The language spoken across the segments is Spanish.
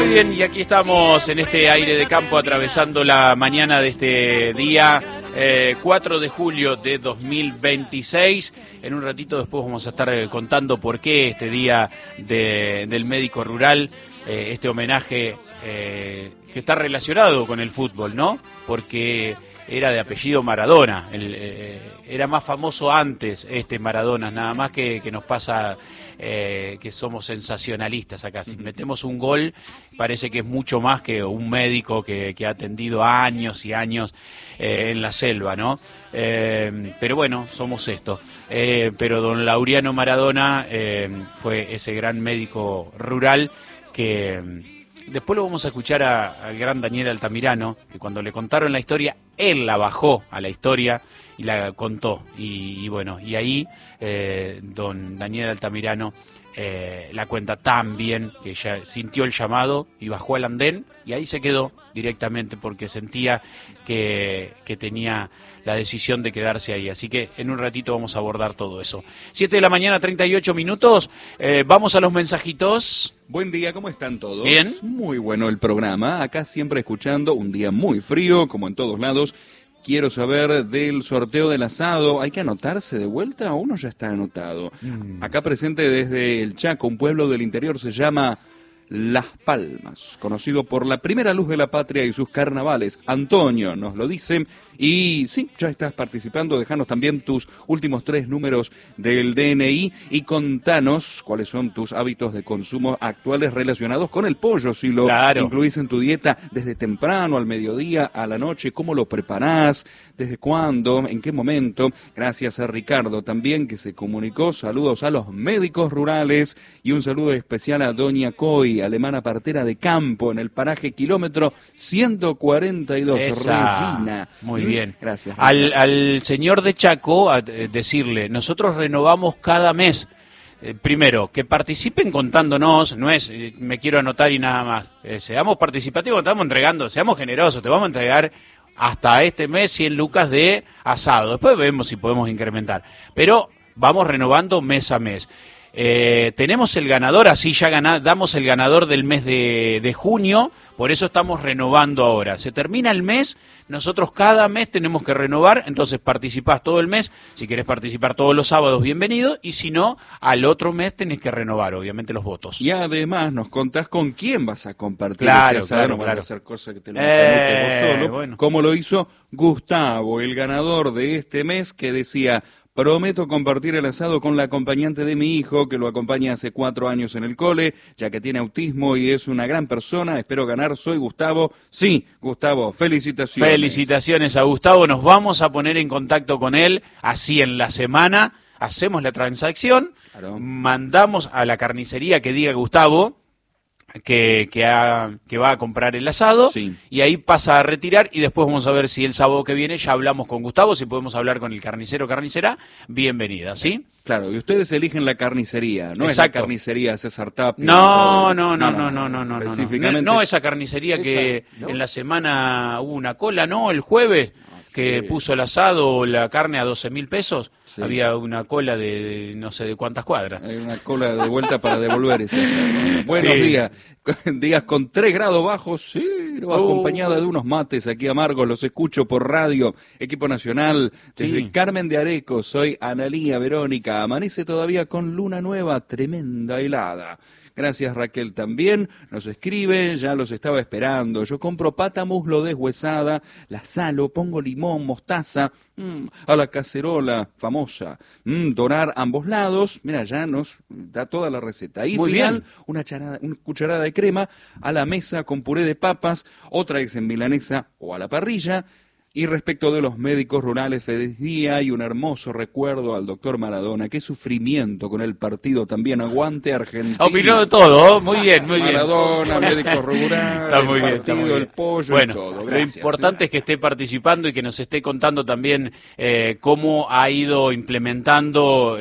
bien, y aquí estamos en este aire de campo atravesando la mañana de este día 4 de julio de 2026. En un ratito después vamos a estar contando por qué este día del médico rural, este homenaje que está relacionado con el fútbol, ¿no? Porque era de apellido Maradona, era más famoso antes Maradona, nada más que nos pasa que somos sensacionalistas acá. Si metemos un gol, parece que es mucho más que un médico que ha atendido años y años en la selva, ¿no? Pero bueno, somos esto. Pero don Laureano Maradona fue ese gran médico rural que... Después lo vamos a escuchar al gran Daniel Altamirano, que cuando le contaron la historia, él la bajó a la historia y la contó. Y bueno, y ahí don Daniel Altamirano la cuenta tan bien que ella sintió el llamado y bajó al andén y ahí se quedó directamente porque sentía que tenía la decisión de quedarse ahí. Así que en un ratito vamos a abordar todo eso. 7 de la mañana, 38 minutos. Vamos a los mensajitos. Buen día, ¿cómo están todos? Bien. Muy bueno el programa. Acá siempre escuchando, un día muy frío, como en todos lados. Quiero saber del sorteo del asado. ¿Hay que anotarse de vuelta o uno ya está anotado? Acá presente desde el Chaco, un pueblo del interior, se llama Las Palmas, conocido por la primera luz de la patria y sus carnavales. Antonio nos lo dice. Y sí, ya estás participando. Dejanos también tus últimos 3 números del DNI y contanos cuáles son tus hábitos de consumo actuales relacionados con el pollo. Si lo incluís en tu dieta desde temprano, al mediodía, a la noche, ¿cómo lo preparás? ¿Desde cuándo? ¿En qué momento? Gracias a Ricardo también que se comunicó. Saludos a los médicos rurales y un saludo especial a Doña Coy, alemana partera de campo en el paraje kilómetro 142. Esa. Regina. Muy bien. Gracias. Al señor de Chaco, decirle, nosotros renovamos cada mes. Primero, que participen contándonos, no es me quiero anotar y nada más. Seamos participativos, estamos entregando, seamos generosos, te vamos a entregar hasta este mes 100 lucas de asado. Después vemos si podemos incrementar. Pero vamos renovando mes a mes. Tenemos el ganador, así ya damos el ganador del mes de junio, por eso estamos renovando ahora. Se termina el mes, nosotros cada mes tenemos que renovar, entonces participás todo el mes. Si querés participar todos los sábados, bienvenido, y si no, al otro mes tenés que renovar, obviamente, los votos. Y además nos contás con quién vas a compartir claro, ese asado, claro, no vas claro. a hacer cosas que te lo anotes vos solo, bueno. como lo hizo Gustavo, el ganador de este mes, que decía: prometo compartir el asado con la acompañante de mi hijo, que lo acompaña hace 4 años en el cole, ya que tiene autismo y es una gran persona. Espero ganar, soy Gustavo. Sí, Gustavo, felicitaciones. Felicitaciones a Gustavo, nos vamos a poner en contacto con él, así en la semana, hacemos la transacción, claro. Mandamos a la carnicería que diga Gustavo que va a comprar el asado, sí. Y ahí pasa a retirar y después vamos a ver si el sábado que viene ya hablamos con Gustavo, si podemos hablar con el carnicero o carnicera, bienvenida, ¿sí? Claro, y ustedes eligen la carnicería, no Exacto. Es la carnicería César Tapia. No, específicamente. No esa carnicería que en la semana hubo una cola, ¿no? El jueves. Que puso el asado o la carne a 12.000 pesos, sí. Había una cola de no sé de cuántas cuadras. Hay una cola de vuelta para devolver ese asado. Buenos días, días con 3 grados bajos, cero, acompañada de unos mates aquí amargos, los escucho por radio, Equipo Nacional, desde Carmen de Areco, soy Analía Verónica, amanece todavía con luna nueva, tremenda helada. Gracias Raquel también, nos escribe, ya los estaba esperando. Yo compro pata muslo deshuesada, la salo, pongo limón, mostaza, a la cacerola famosa. Dorar ambos lados, mira, ya nos da toda la receta. Y muy final, bien. Una cucharada de crema a la mesa con puré de papas, otra es en milanesa o a la parrilla. Y respecto de los médicos rurales, feliz día y un hermoso recuerdo al doctor Maradona. Qué sufrimiento con el partido también. Aguante Argentina. Opinó de todo, muy bien, muy bien. Maradona, médicos rurales, está muy bien, partido, el pollo bueno, y todo. Gracias, lo importante es que esté participando y que nos esté contando también cómo ha ido implementando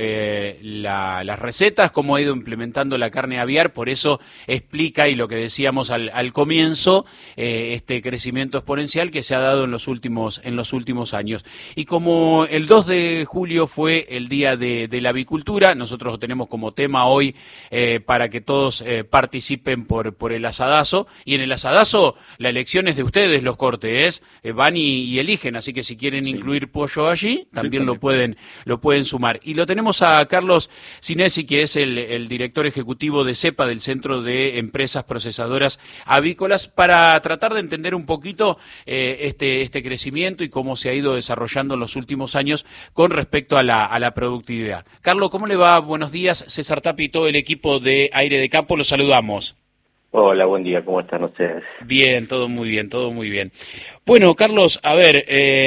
las recetas, cómo ha ido implementando la carne aviar. Por eso explica, y lo que decíamos al comienzo, este crecimiento exponencial que se ha dado en los últimos en los últimos años. Y como el 2 de julio fue el Día de la Avicultura, nosotros lo tenemos como tema hoy para que todos participen por el asadazo. Y en el asadazo la elección es de ustedes, los cortes, van y eligen, así que si quieren incluir pollo allí, también lo pueden sumar. Y lo tenemos a Carlos Sinesi, que es el director ejecutivo de CEPA, del Centro de Empresas Procesadoras Avícolas, para tratar de entender un poquito este crecimiento y cómo se ha ido desarrollando en los últimos años con respecto a la productividad. Carlos, ¿cómo le va? Buenos días. César Tapi y todo el equipo de Aire de Campo, los saludamos. Hola, buen día, ¿cómo están ustedes? Bien, todo muy bien, todo muy bien. Bueno, Carlos, a ver,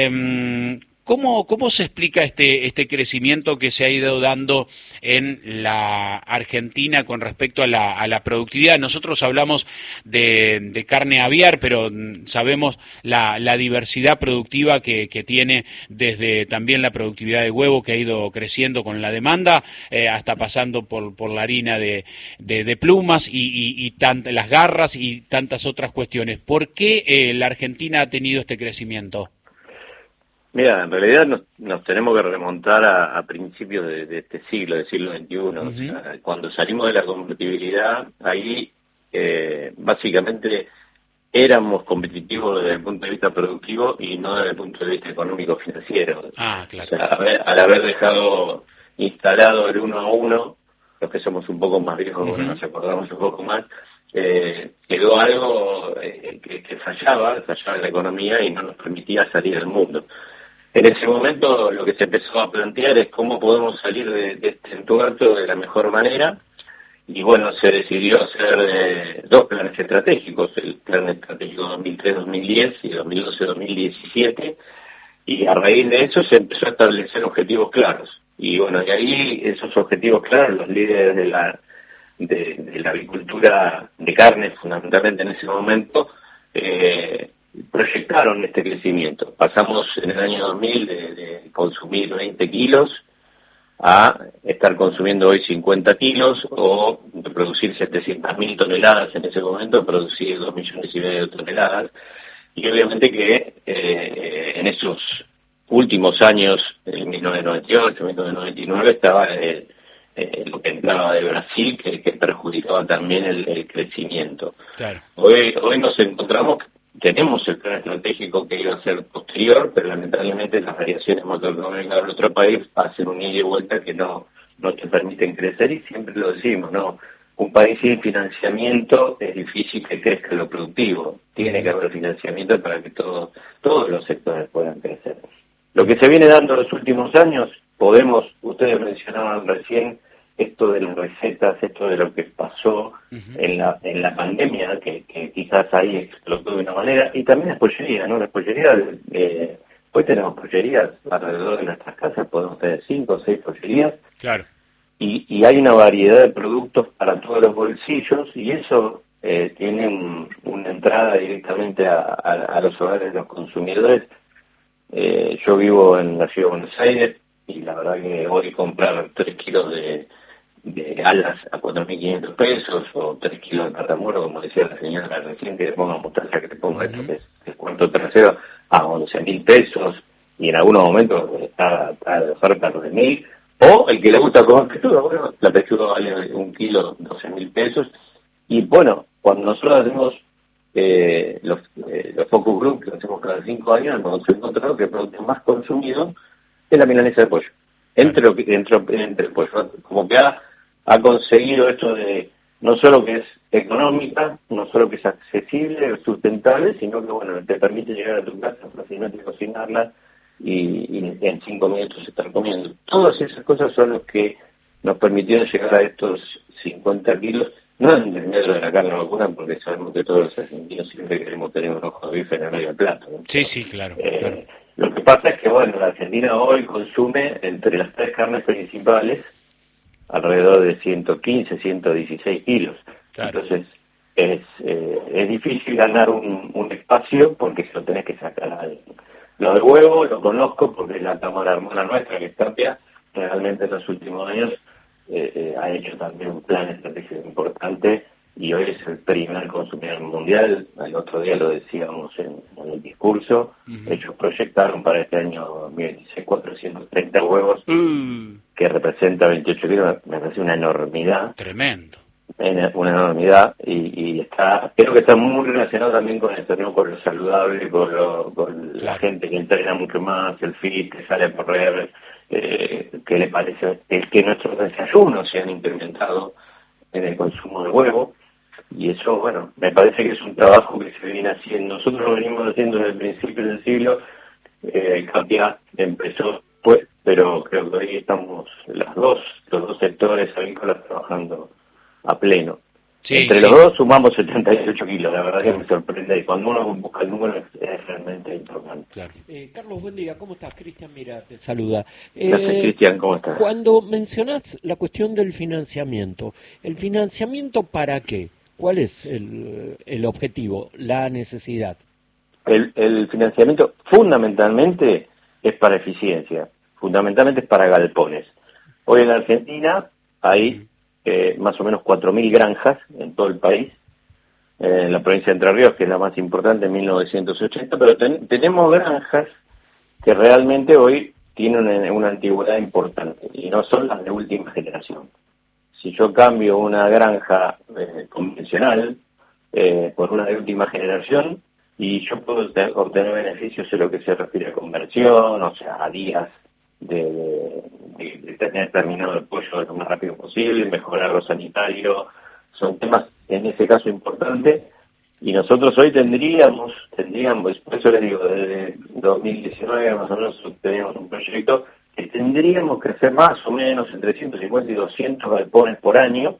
¿cómo se explica este crecimiento que se ha ido dando en la Argentina con respecto a la productividad? Nosotros hablamos de carne aviar, pero sabemos la diversidad productiva que tiene, desde también la productividad de huevo, que ha ido creciendo con la demanda, hasta pasando por la harina de plumas y las garras y tantas otras cuestiones. ¿Por qué la Argentina ha tenido este crecimiento? Mira, en realidad nos tenemos que remontar a principios de este siglo, del siglo XXI. O sea, cuando salimos de la convertibilidad, ahí básicamente éramos competitivos desde el punto de vista productivo y no desde el punto de vista económico-financiero. Ah, claro. O sea, al haber dejado instalado el 1 a 1, los que somos un poco más viejos, nos acordamos un poco más, quedó algo que fallaba en la economía y no nos permitía salir al mundo. En ese momento lo que se empezó a plantear es cómo podemos salir de este entuerto de la mejor manera, y bueno, se decidió hacer dos planes estratégicos, el plan estratégico 2003-2010 y 2012-2017, y a raíz de eso se empezó a establecer objetivos claros. Y bueno, y ahí esos objetivos claros, los líderes de la avicultura de carne, fundamentalmente en ese momento, proyectaron este crecimiento. Pasamos en el año 2000 de consumir 20 kilos a estar consumiendo hoy 50 kilos, o de producir 700.000 toneladas en ese momento, producir 2,5 millones de toneladas. Y obviamente que en esos últimos años, en 1998, 1999, estaba lo que entraba de Brasil, que perjudicaba también el crecimiento. Claro. Hoy nos encontramos, tenemos el plan estratégico que iba a ser posterior, pero lamentablemente las variaciones macroeconómicas de nuestro país hacen un ida y vuelta que no te permiten crecer, y siempre lo decimos, ¿no? Un país sin financiamiento es difícil que crezca lo productivo. Tiene que haber financiamiento para que todos los sectores puedan crecer. Lo que se viene dando en los últimos años, ustedes mencionaban recién esto de las recetas, esto de lo que pasó en la pandemia, que quizás ahí explotó de una manera, y también las pollerías, ¿no? Las pollerías, hoy tenemos pollerías alrededor de nuestras casas, podemos tener 5 o 6 pollerías. Claro. Y hay una variedad de productos para todos los bolsillos, y eso tiene una entrada directamente a los hogares de los consumidores. Yo vivo en la ciudad de Buenos Aires, y la verdad que hoy comprar 3 kilos de alas a 4.500 pesos, o 3 kilos de patamuro, como decía la señora recién, que le ponga mostaza, que le ponga esto que es cuarto trasero, a 11.000 pesos, y en algunos momentos está de oferta a 9.000. O el que le gusta comer pechuga, bueno, la pechuga vale 1 kilo, 12.000 pesos. Y bueno, cuando nosotros hacemos los focus group, que hacemos cada 5 años, hemos encontrado que el producto más consumido es la milanesa de pollo. Entre el pollo, como que ha conseguido esto de no solo que es económica, no solo que es accesible, sustentable, sino que bueno, te permite llegar a tu casa fácilmente, cocinarla, y en 5 minutos estar comiendo. Todas esas cosas son las que nos permitieron llegar a estos 50 kilos, no en el medio de la carne vacuna, porque sabemos que todos los argentinos siempre queremos tener un ojo de bife en el medio del plato, ¿no? Sí, claro, claro. Lo que pasa es que, bueno, la Argentina hoy consume entre las 3 carnes principales alrededor de 115, 116 kilos. Claro. Entonces, es difícil ganar un espacio porque se lo tenés que sacar a alguien. Lo del huevo lo conozco porque la cámara hermana nuestra, que es Tapia, realmente en los últimos años ha hecho también un plan estratégico importante, y hoy es el primer consumidor mundial. El otro día lo decíamos en en el discurso. Ellos proyectaron para este año 2026 430 huevos, que representa 28 kilos, me parece una enormidad. Tremendo. Una enormidad, y creo que está muy relacionado también con esto, ¿no? Con lo saludable, con la gente que entrena mucho más, el fit, que sale a correr, que le parece que nuestros desayunos se han incrementado en el consumo de huevo, y eso, bueno, me parece que es un trabajo que se viene haciendo. Nosotros lo venimos haciendo desde el principio del siglo. Campia empezó pues, pero creo que hoy estamos los dos sectores agrícolas trabajando a pleno. Sí, Entre los dos sumamos 78 kilos, la verdad que me sorprende, y cuando uno busca el número es realmente importante. Claro. Carlos, buen día, ¿cómo estás? Cristian, mira, te saluda. Gracias, Cristian, ¿cómo estás? Cuando mencionás la cuestión del financiamiento, ¿el financiamiento para qué? ¿Cuál es el objetivo, la necesidad? El financiamiento fundamentalmente es para eficiencia, fundamentalmente es para galpones. Hoy en la Argentina hay más o menos 4.000 granjas en todo el país, en la provincia de Entre Ríos, que es la más importante, en 1980, pero tenemos granjas que realmente hoy tienen una antigüedad importante y no son las de última generación. Si yo cambio una granja convencional por una de última generación, y yo puedo obtener beneficios en lo que se refiere a conversión, o sea, a días de tener terminado el pollo lo más rápido posible, mejorar lo sanitario, son temas en ese caso importantes, y nosotros hoy tendríamos, por eso les digo, desde 2019 más o menos tenemos un proyecto que tendríamos que hacer más o menos entre 150 y 200 galpones por año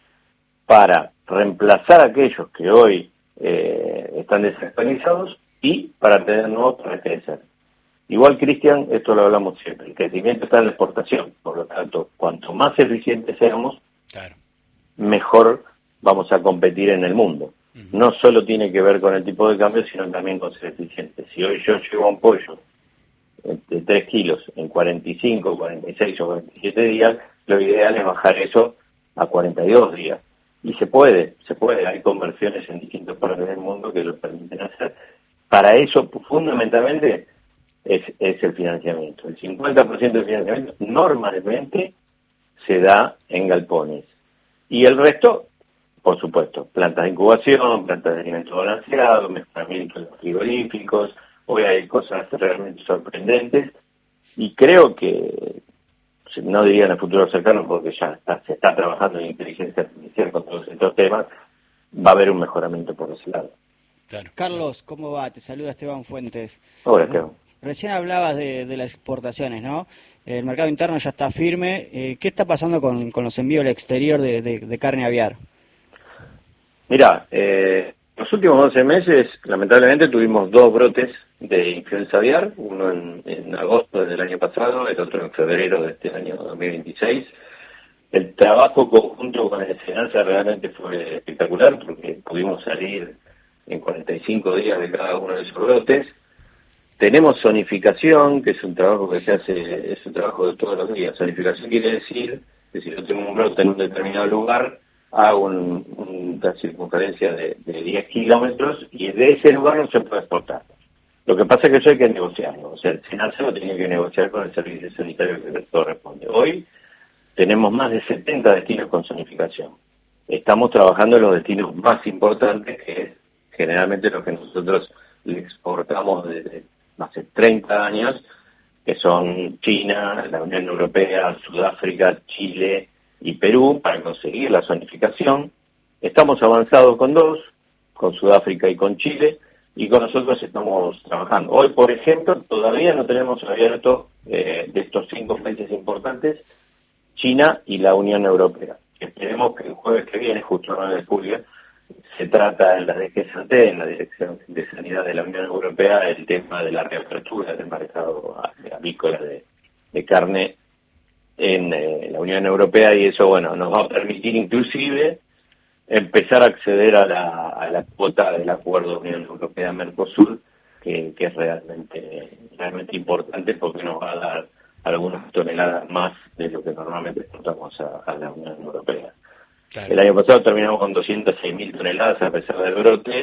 para reemplazar aquellos que hoy están desactualizados y para tener nuevos para crecer. Igual, Cristian, esto lo hablamos siempre, el crecimiento está en la exportación, por lo tanto, cuanto más eficientes seamos, Claro. mejor vamos a competir en el mundo. No solo tiene que ver con el tipo de cambio, sino también con ser eficiente. Si hoy yo llevo un pollo de 3 kilos en 45, 46 o 47 días, lo ideal es bajar eso a 42 días. Y se puede, hay conversiones en distintas partes del mundo que lo permiten hacer. Para eso, fundamentalmente, es el financiamiento. El 50% del financiamiento normalmente se da en galpones. Y el resto, por supuesto, plantas de incubación, plantas de alimento balanceado, mejoramiento de los frigoríficos. Hoy hay cosas realmente sorprendentes y creo que, no diría en el futuro cercano porque ya se está trabajando en inteligencia artificial con todos estos temas, va a haber un mejoramiento por ese lado. Claro. Carlos, ¿cómo va? Te saluda Esteban Fuentes. Hola, Esteban. Recién hablabas de las exportaciones, ¿no? El mercado interno ya está firme. ¿Qué está pasando con los envíos al exterior de carne aviar? Mirá, los últimos 12 meses, lamentablemente, tuvimos 2 brotes de influenza aviar, uno en agosto del año pasado, el otro en febrero de este año 2026. El trabajo conjunto con el SENASA realmente fue espectacular porque pudimos salir en 45 días de cada uno de esos brotes. Tenemos zonificación, que es un trabajo que se hace, es un trabajo de todos los días. Zonificación quiere decir que si yo tengo un brote en un determinado lugar, hago una circunferencia de 10 kilómetros y de ese lugar no se puede exportar. Lo que pasa es que eso hay que negociarlo. O sea, el SENASA lo tiene que negociar con el servicio sanitario que le corresponde. Hoy tenemos más de 70 destinos con zonificación. Estamos trabajando en los destinos más importantes, que es generalmente lo que nosotros le exportamos desde hace 30 años, que son China, la Unión Europea, Sudáfrica, Chile y Perú, para conseguir la zonificación. Estamos avanzados con 2, con Sudáfrica y con Chile, y con nosotros estamos trabajando. Hoy, por ejemplo, todavía no tenemos abierto de estos 5 países importantes, China y la Unión Europea. Esperemos que el jueves que viene, justo el 9 de julio, se trata en la DGSAT, en la Dirección de Sanidad de la Unión Europea, el tema de la reapertura del mercado avícola de carne en la Unión Europea, y eso, bueno, nos va a permitir inclusive empezar a acceder a la cuota del acuerdo Unión Europea-Mercosur, que es realmente importante porque nos va a dar algunas toneladas más de lo que normalmente exportamos a la Unión Europea. Claro. El año pasado terminamos con 206.000 toneladas a pesar del brote,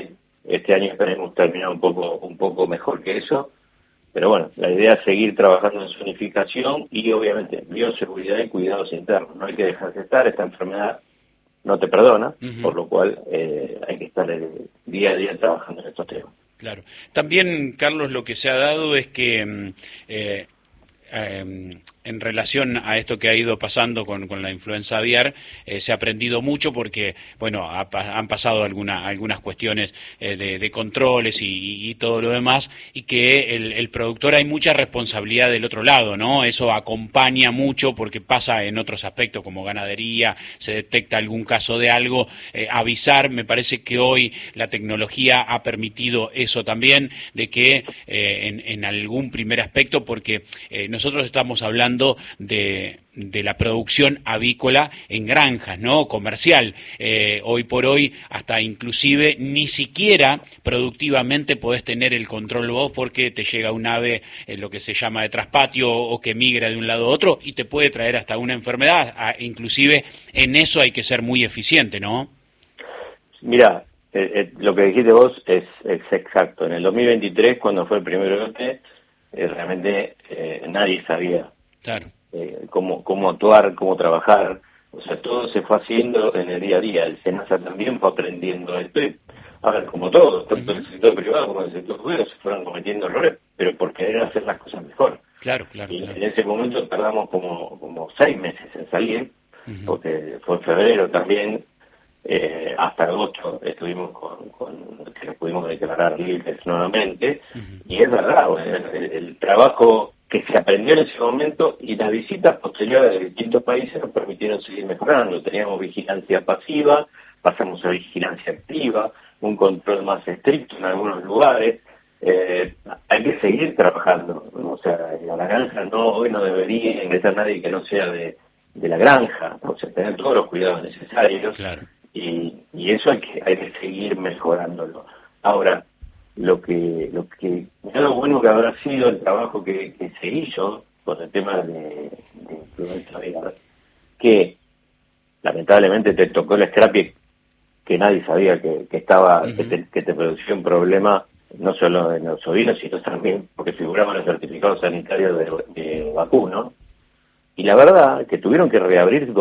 Este año esperemos terminar un poco mejor que eso. Pero bueno, la idea es seguir trabajando en zonificación y obviamente bioseguridad y cuidados internos. No hay que dejarse estar, esta enfermedad no te perdona, por lo cual hay que estar día a día trabajando en estos temas. Claro. También, Carlos, lo que se ha dado es que en relación a esto que ha ido pasando con la influenza aviar, se ha aprendido mucho porque, bueno, han pasado algunas cuestiones de controles y todo lo demás, y que el productor hay mucha responsabilidad del otro lado, ¿no? Eso acompaña mucho porque pasa en otros aspectos como ganadería, se detecta algún caso de algo, avisar. Me parece que hoy la tecnología ha permitido eso también, de que en algún primer aspecto, porque nosotros estamos hablando de la producción avícola en granjas, ¿no? Comercial. Hoy por hoy, hasta inclusive, ni siquiera productivamente podés tener el control vos porque te llega un ave, lo que se llama de traspatio, o que migra de un lado a otro y te puede traer hasta una enfermedad. Inclusive en eso hay que ser muy eficiente, ¿no? Mira, lo que dijiste vos es exacto. En el 2023, cuando fue el primer brote, realmente nadie sabía. Claro. Cómo actuar, cómo trabajar, o sea, todo se fue haciendo en el día a día. El SENASA también fue aprendiendo esto. A ver, como todo, tanto en el sector privado como en el sector público se fueron cometiendo errores, pero por querer hacer las cosas mejor. Claro. Y en ese momento tardamos como 6 meses en salir, porque fue en febrero también, hasta agosto estuvimos que nos pudimos declarar libres nuevamente, y es verdad, el trabajo que se aprendió en ese momento y las visitas posteriores de distintos países nos permitieron seguir mejorando. Teníamos vigilancia pasiva, pasamos a vigilancia activa, un control más estricto en algunos lugares. Hay que seguir trabajando, ¿no? O sea, a la granja hoy no debería ingresar nadie que no sea de la granja, o sea, tener todos los cuidados necesarios. Claro. Y eso hay que seguir mejorándolo. Ahora, lo bueno que habrá sido el trabajo que se hizo con el tema de influenza aviar, que lamentablemente te tocó el scrapie que nadie sabía que estaba, que te producía un problema, no solo en los ovinos, sino también porque figuraban los certificados sanitarios de vacuno. Y la verdad que tuvieron que reabrir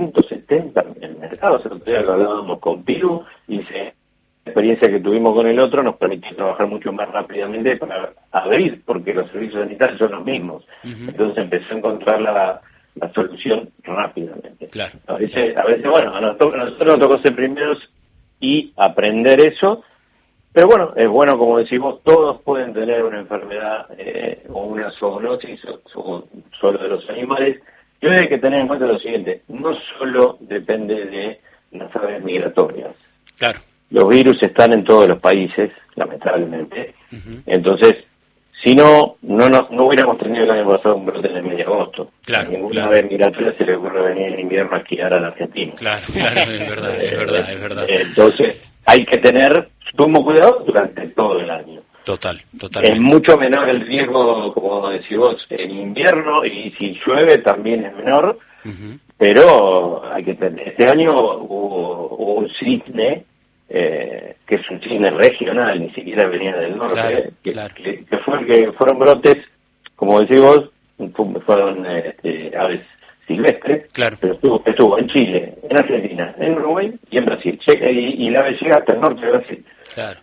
270 en mercados. El otro día lo hablábamos con Piru y dice, la experiencia que tuvimos con el otro nos permitió trabajar mucho más rápidamente para abrir, porque los servicios sanitarios son los mismos. Entonces empezó a encontrar la solución rápidamente. Claro. A veces bueno, a nosotros nos tocó ser primeros y aprender eso, pero bueno, es bueno, como decimos, todos pueden tener una enfermedad o una zoonosis solo de los animales. Y hay que tener en cuenta lo siguiente, no solo depende de las aves migratorias. Claro. Los virus están en todos los países, lamentablemente. Entonces, si no hubiéramos tenido el año pasado un brote en el mes de agosto. Claro, a ninguna ave migratoria se le ocurre venir en invierno a esquiar a la Argentina. Claro, es verdad. Entonces, hay que tener sumo cuidado durante todo el año. Totalmente. Es mucho menor el riesgo, como decís vos, en invierno, y si llueve también es menor, pero hay que tener. Este año hubo un cisne, que es un cisne regional, ni siquiera venía del norte, que fueron brotes, como decís vos, fueron aves silvestres, pero estuvo en Chile, en Argentina, en Uruguay y en Brasil, y la ave llega hasta el norte de Brasil. Claro.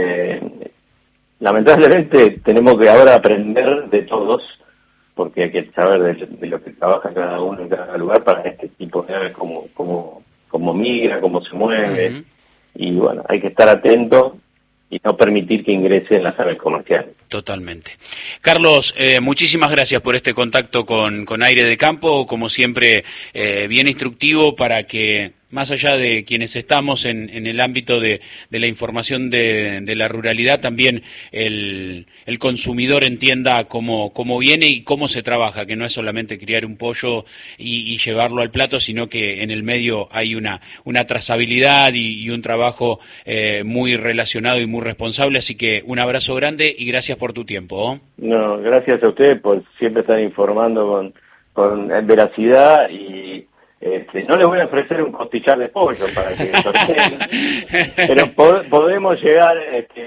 Lamentablemente tenemos que ahora aprender de todos, porque hay que saber de lo que trabaja cada uno en cada lugar para este tipo de aves, cómo migra, cómo se mueve, y bueno, hay que estar atento y no permitir que ingresen las aves comerciales. Totalmente. Carlos, muchísimas gracias por este contacto con Aire de Campo, como siempre bien instructivo para que, más allá de quienes estamos en el ámbito de la información de la ruralidad, también el consumidor entienda cómo viene y cómo se trabaja, que no es solamente criar un pollo y llevarlo al plato, sino que en el medio hay una trazabilidad y un trabajo muy relacionado y muy responsable. Así que un abrazo grande y gracias por tu tiempo. No, gracias a ustedes por siempre estar informando con veracidad y No les voy a ofrecer un costillar de pollo para que sorteen, pero podemos llegar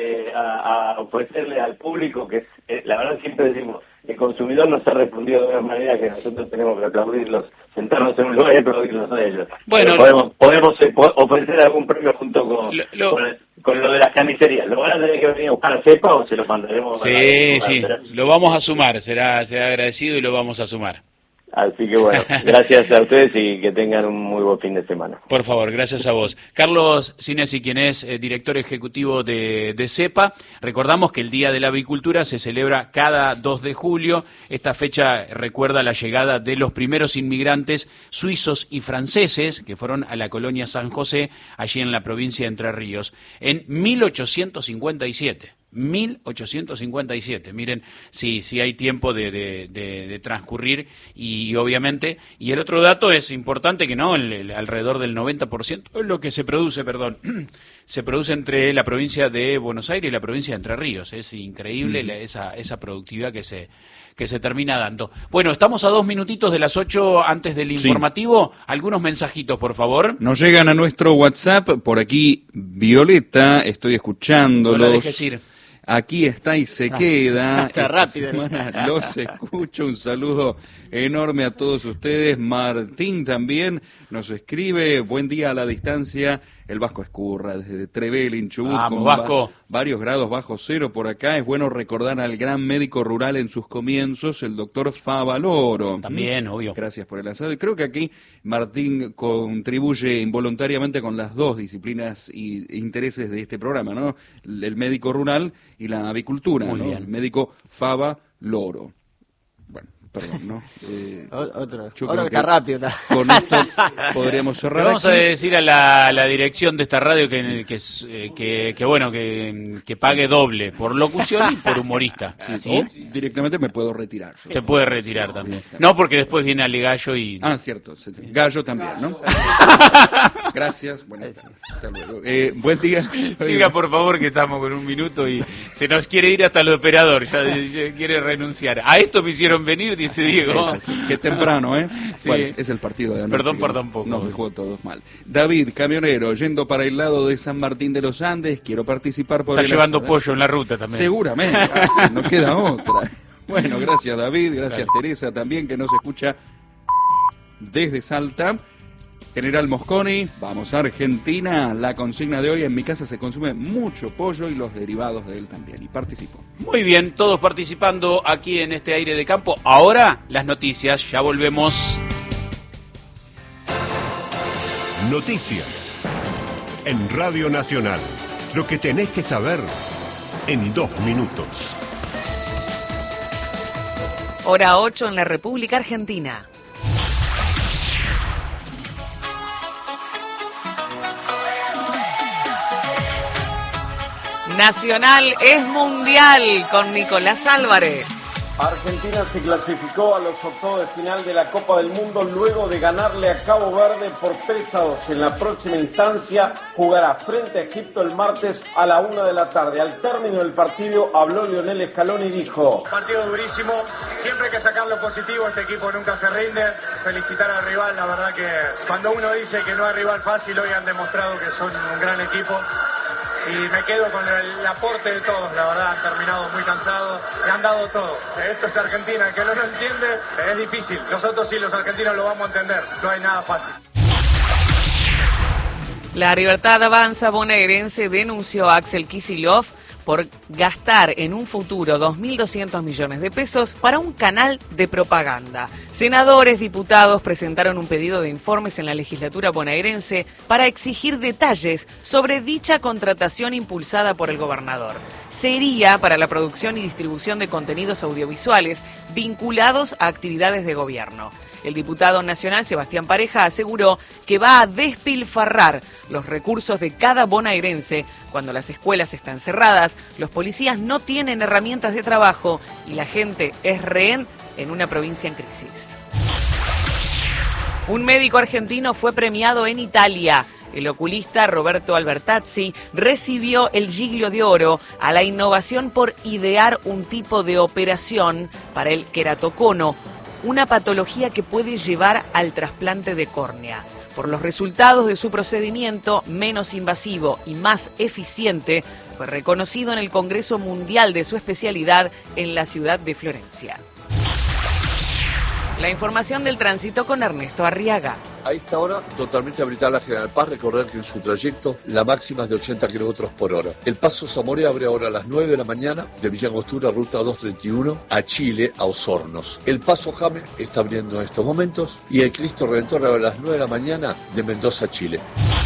a ofrecerle al público, que la verdad siempre decimos, el consumidor nos ha respondido de una manera que nosotros tenemos que aplaudirlos, sentarnos en un lugar y aplaudirlos a ellos. Bueno, podemos ofrecer algún premio junto con lo de las carnicerías. ¿Lo van a tener que venir a buscar a Cepa o se lo mandaremos? Sí, lo vamos a sumar, será agradecido y lo vamos a sumar. Así que bueno, gracias a ustedes y que tengan un muy buen fin de semana. Por favor, gracias a vos. Carlos Sinesi, quien es director ejecutivo de CEPA, recordamos que el Día de la Avicultura se celebra cada 2 de julio. Esta fecha recuerda la llegada de los primeros inmigrantes suizos y franceses que fueron a la colonia San José, allí en la provincia de Entre Ríos, en 1857. 1857, miren si hay tiempo de transcurrir y obviamente, y el otro dato es importante que no, alrededor del 90% es lo que se produce, se produce entre la provincia de Buenos Aires y la provincia de Entre Ríos, es increíble esa productividad que se termina dando. Bueno, estamos a 2 minutitos de las 8 antes del informativo, algunos mensajitos por favor. Nos llegan a nuestro WhatsApp, por aquí Violeta, estoy escuchándolos. No la dejes ir. Aquí está y se queda. Está rápido. Los escucho. Un saludo enorme a todos ustedes. Martín también nos escribe. Buen día a la distancia. El Vasco Escurra desde Trevelin, Chubut. Vamos, Vasco. Varios grados bajo cero por acá. Es bueno recordar al gran médico rural en sus comienzos, el doctor Favaloro. También, obvio. Gracias por el asado. Y creo que aquí Martín contribuye involuntariamente con las dos disciplinas e intereses de este programa, ¿no? El médico rural y la avicultura, muy ¿no? bien. El médico Favaloro. Bueno, perdón, ¿no? Otro yo que creo está rápido. Con esto podríamos cerrar. Le vamos aquí. a decir a la dirección de esta radio que pague doble por locución y por humorista. ¿Sí? O directamente me puedo retirar. Se puede retirar también. No, porque después viene Ale Gallo y... Ah, cierto. Gallo también, ¿no? Gracias. Bueno, hasta luego. Buen día. Siga, por favor, que estamos con 1 minuto y se nos quiere ir hasta el operador. Ya quiere renunciar. A esto me hicieron venir, dice Diego. Qué temprano, ¿eh? Sí. Bueno, es el partido de anoche. Perdón poco. Nos dejó todos mal. David, camionero, yendo para el lado de San Martín de los Andes, quiero participar por Está llevando pollo en la ruta también. Seguramente, no queda otra. Bueno, gracias David, gracias Teresa también, que nos escucha desde Salta. General Mosconi, vamos a Argentina. La consigna de hoy: en mi casa se consume mucho pollo y los derivados de él también. Y participo. Muy bien, todos participando aquí en este aire de campo. Ahora las noticias, ya volvemos. Noticias en Radio Nacional. Lo que tenés que saber en 2 minutos. Hora 8 en la República Argentina. Nacional es mundial con Nicolás Álvarez. Argentina se clasificó a los octavos de final de la Copa del Mundo luego de ganarle a Cabo Verde por 3-2. En la próxima instancia jugará frente a Egipto el martes a la 1 de la tarde. Al término del partido habló Lionel Scaloni y dijo: partido durísimo, siempre hay que sacar lo positivo, este equipo nunca se rinde. Felicitar al rival, la verdad que cuando uno dice que no hay rival fácil, hoy han demostrado que son un gran equipo. Y me quedo con el aporte de todos, la verdad, han terminado muy cansados, y han dado todo. Esto es Argentina, el que no lo entiende es difícil. Nosotros sí, los argentinos lo vamos a entender, no hay nada fácil. La Libertad Avanza bonaerense denunció a Axel Kicillof por gastar en un futuro 2.200 millones de pesos para un canal de propaganda. Senadores, diputados presentaron un pedido de informes en la legislatura bonaerense para exigir detalles sobre dicha contratación impulsada por el gobernador. Sería para la producción y distribución de contenidos audiovisuales vinculados a actividades de gobierno. El diputado nacional Sebastián Pareja aseguró que va a despilfarrar los recursos de cada bonaerense cuando las escuelas están cerradas, los policías no tienen herramientas de trabajo y la gente es rehén en una provincia en crisis. Un médico argentino fue premiado en Italia. El oculista Roberto Albertazzi recibió el Giglio de Oro a la innovación por idear un tipo de operación para el queratocono, una patología que puede llevar al trasplante de córnea. Por los resultados de su procedimiento, menos invasivo y más eficiente, fue reconocido en el Congreso Mundial de su especialidad en la ciudad de Florencia. La información del tránsito con Ernesto Arriaga. A esta hora, totalmente habilitada la General Paz, recordar que en su trayecto la máxima es de 80 km por hora. El paso Zamoré abre ahora a las 9 de la mañana de Villa Angostura, ruta 231, a Chile, a Osornos. El paso Jame está abriendo en estos momentos y el Cristo Redentor abre a las 9 de la mañana de Mendoza, a Chile.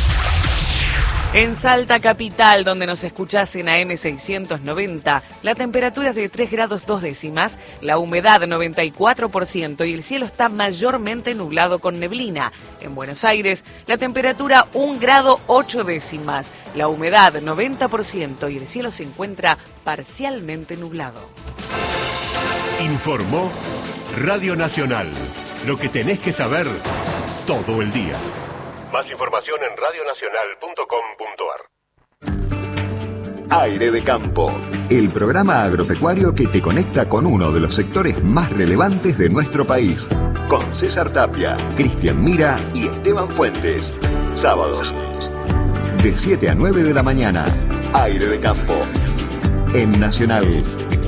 En Salta Capital, donde nos escuchás en AM 690, la temperatura es de 3 grados 2 décimas, la humedad 94% y el cielo está mayormente nublado con neblina. En Buenos Aires, la temperatura 1 grado 8 décimas, la humedad 90% y el cielo se encuentra parcialmente nublado. Informó Radio Nacional. Lo que tenés que saber todo el día. Más información en radionacional.com.ar. Aire de Campo, el programa agropecuario que te conecta con uno de los sectores más relevantes de nuestro país. Con César Tapia, Cristian Mira y Esteban Fuentes. Sábados, de 7 a 9 de la mañana. Aire de Campo, en Nacional.